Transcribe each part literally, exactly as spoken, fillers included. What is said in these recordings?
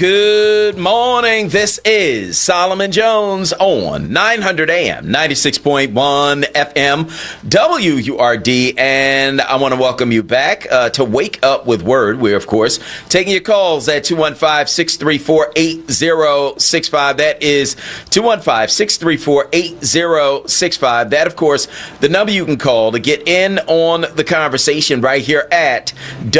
Good morning. This is Solomon Jones on nine hundred A M, ninety-six point one F M, W U R D. And I want to welcome you back uh, to Wake Up with Word. We're, of course, taking your calls at two one five, six three four, eight zero six five. That is two one five, six three four, eight zero six five. That, of course, the number you can call to get in on the conversation right here at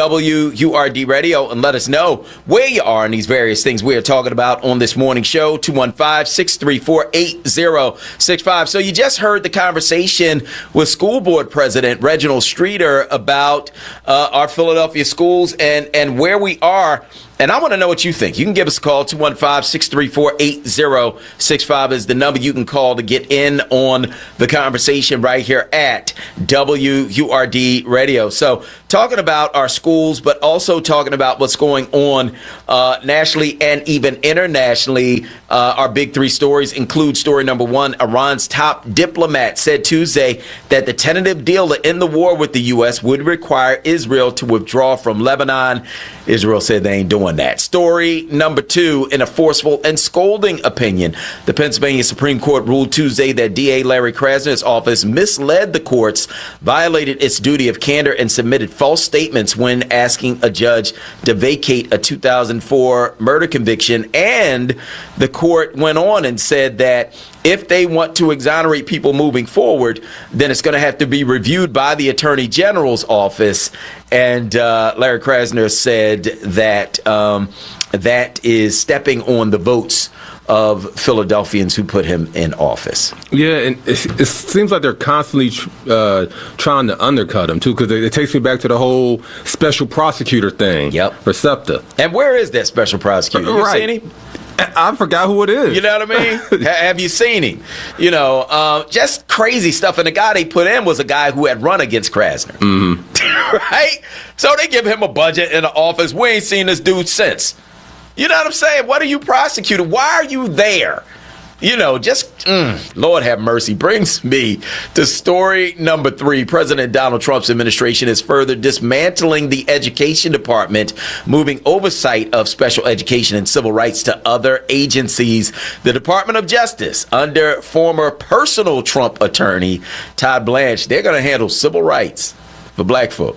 W U R D Radio and let us know where you are in these various things we are talking about on this morning show. Two one five, six three four, eight zero six five. So you just heard the conversation with School Board President Reginald Streeter about uh, our Philadelphia schools and, and where we are. And I want to know what you think. You can give us a call. two one five, six three four, eight zero six five is the number you can call to get in on the conversation right here at W U R D Radio. So talking about our schools, but also talking about what's going on uh, nationally and even internationally. Uh, our big three stories include story number one. Iran's top diplomat said Tuesday that the tentative deal to end the war with the U S would require Israel to withdraw from Lebanon. Israel said they ain't doing that. Story number two, in a forceful and scolding opinion, the Pennsylvania Supreme Court ruled Tuesday that D A Larry Krasner's office misled the courts, violated its duty of candor, and submitted false statements when asking a judge to vacate a two thousand four murder conviction. And the court went on and said that if they want to exonerate people moving forward, then it's going to have to be reviewed by the Attorney General's office. And uh, Larry Krasner said that um, that is stepping on the votes of Philadelphians who put him in office. Yeah, and it, it seems like they're constantly uh, trying to undercut him, too, because it, it takes me back to the whole special prosecutor thing. Yep. For SEPTA. And where is that special prosecutor? You right. seen him? I forgot who it is. You know what I mean? Have you seen him? You know, uh, just crazy stuff. And the guy they put in was a guy who had run against Krasner. Mm-hmm. Right? So they give him a budget in the office. We ain't seen this dude since. You know what I'm saying? What are you prosecuting? Why are you there? You know, just, mm, Lord have mercy, brings me to story number three. President Donald Trump's administration is further dismantling the education department, moving oversight of special education and civil rights to other agencies. The Department of Justice, under former personal Trump attorney Todd Blanche, they're going to handle civil rights for black folk.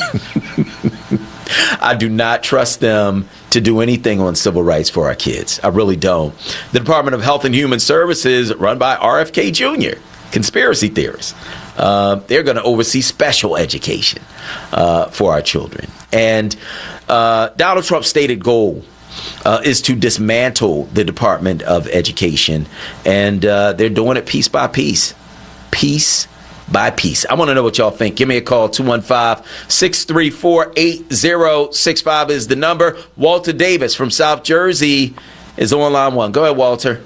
I do not trust them to do anything on civil rights for our kids. I really don't. The Department of Health and Human Services, run by R F K Junior, conspiracy theorists, uh, they're going to oversee special education uh, for our children. And uh, Donald Trump's stated goal uh, is to dismantle the Department of Education. And uh, they're doing it piece by piece. Piece by piece. I want to know what y'all think. Give me a call. two one five, six three four, eight zero six five is the number. Walter Davis from South Jersey is on line one. Go ahead, Walter.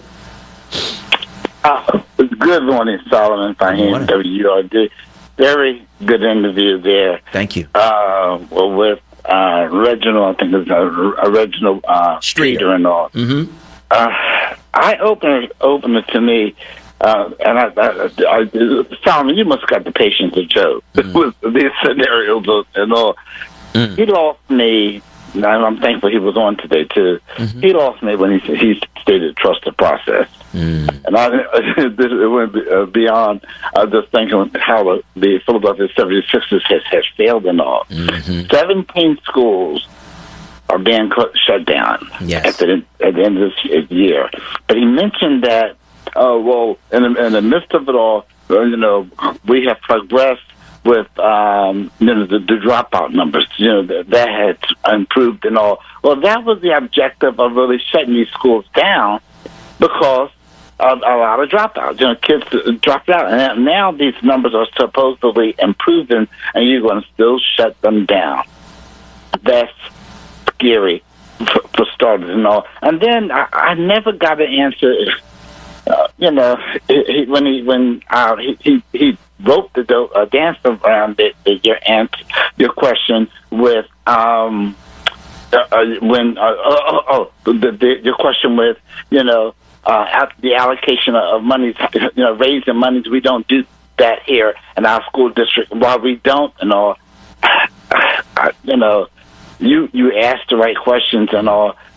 Uh, good morning, Solomon. Fahim, W U R D. Very good interview there. Thank you. Uh, well, with uh, Reginald, I think it's uh, Reginald uh, Streeter and all. Mm-hmm. Uh, I open it, open it to me. Uh, and I, I, I, Solomon, you must have got the patience of Job mm. with these scenarios and all. Mm. He lost me, and I'm thankful he was on today too. Mm-hmm. He lost me when he he stated trust the process, mm. and I it went beyond. I was just thinking how the, the Philadelphia seventy-sixers has, has failed and all. Mm-hmm. Seventeen schools are being shut down yes. at the at the end of this year, but he mentioned that. Oh, uh, well, in the, in the midst of it all, you know, we have progressed with, um, you know, the, the dropout numbers, you know, that, that had improved and all. Well, that was the objective of really shutting these schools down because of a lot of dropouts. You know, kids dropped out. And now these numbers are supposedly improving, and you're going to still shut them down. That's scary for, for starters and all. And then I, I never got an answer. Uh, you know, he, he, when he when uh, he, he he wrote the uh, dance around it, your answer, your question with um uh, uh, when uh, oh, oh, oh the, the, your question with you know uh, the allocation of monies, you know, raising monies. We don't do that here in our school district. While we don't, and all, you know, you you ask the right questions and all.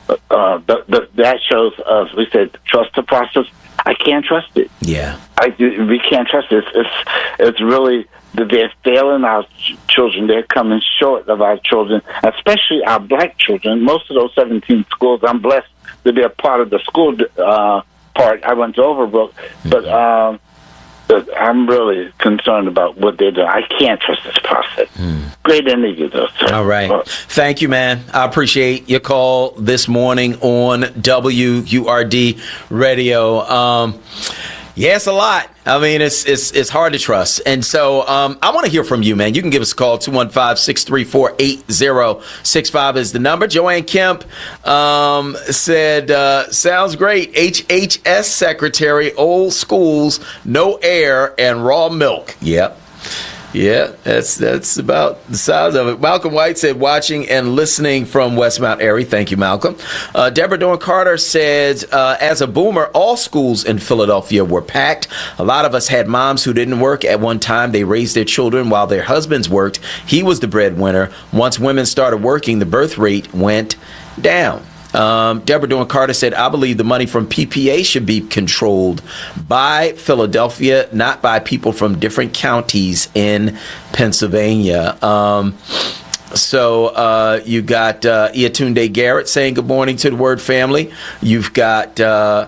uh, the, the, that shows us, we said, trust the process. I can't trust it. Yeah. I, we can't trust it. It's, it's, it's really, they're failing our ch- children. They're coming short of our children, especially our black children. Most of those seventeen schools, I'm blessed to be a part of the school uh, part. I went to Overbrook, but um, but I'm really concerned about what they're doing. I can't trust this process. Mm. Great interview, though, sir. All right. Well, thank you, man. I appreciate your call this morning on W U R D Radio. Um, yeah, it's a lot. I mean, it's it's it's hard to trust. And so um, I want to hear from you, man. You can give us a call. two one five, six three four, eight zero six five is the number. Joanne Kemp um, said, uh, sounds great. H H S secretary, old schools, no air, and raw milk. Yep. Yeah, that's that's about the size of it. Malcolm White said, watching and listening from Westmount Airy. Thank you, Malcolm. Uh, Deborah Dawn Carter said, uh, as a boomer, all schools in Philadelphia were packed. A lot of us had moms who didn't work. At one time, they raised their children while their husbands worked. He was the breadwinner. Once women started working, the birth rate went down. Um, Deborah Dawn Carter said, I believe the money from P P A should be controlled by Philadelphia, not by people from different counties in Pennsylvania. Um, so uh, you got uh, Iatunde Garrett saying good morning to the Word family. You've got uh,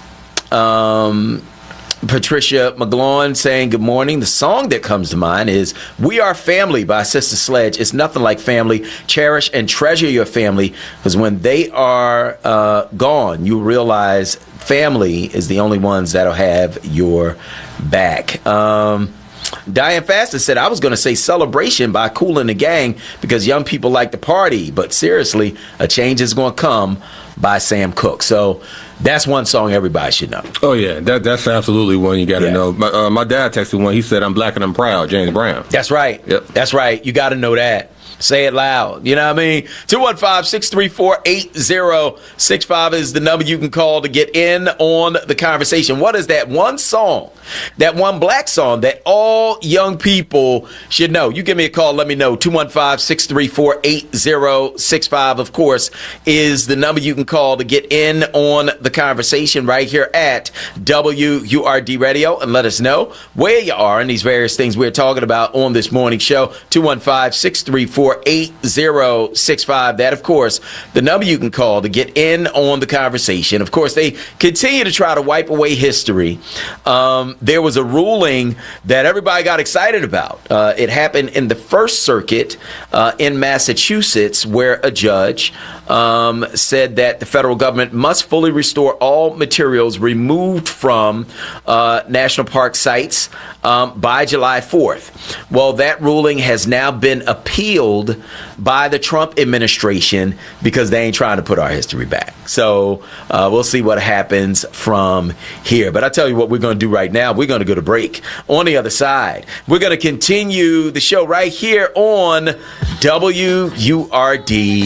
um, Patricia McGlaughlin saying good morning. The song that comes to mind is We Are Family by Sister Sledge. It's nothing like family. Cherish and treasure your family, because when they are uh, gone, you realize family is the only ones that'll have your back. Um, Diane Faster said, I was going to say Celebration by Kool and the Gang because young people like to party, but seriously, a change is going to come by Sam Cooke. So that's one song everybody should know. Oh, yeah. That That's absolutely one you got to yeah. know. My, uh, my dad texted one. He said, I'm black and I'm proud, James Brown. That's right. Yep. That's right. You got to know that. Say it loud. You know what I mean? two one five, six three four, eight zero six five is the number you can call to get in on the conversation. What is that one song, that one black song that all young people should know? You give me a call. Let me know. two one five, six three four, eight zero six five, of course, is the number you can call to get in on the conversation right here at W U R D Radio, and let us know where you are in these various things we're talking about on this morning show. two one five, six three four, eight zero six five. That, of course, the number you can call to get in on the conversation. Of course, they continue to try to wipe away history. Um, there was a ruling that everybody got excited about. Uh, it happened in the First Circuit uh, in Massachusetts, where a judge um, said that the federal government must fully restore all materials removed from uh, national park sites um, by July fourth. Well, that ruling has now been appealed by the Trump administration because they ain't trying to put our history back. So uh, we'll see what happens from here. But I tell you what we're going to do right now. We're going to go to break. On the other side, we're going to continue the show right here on W U R D.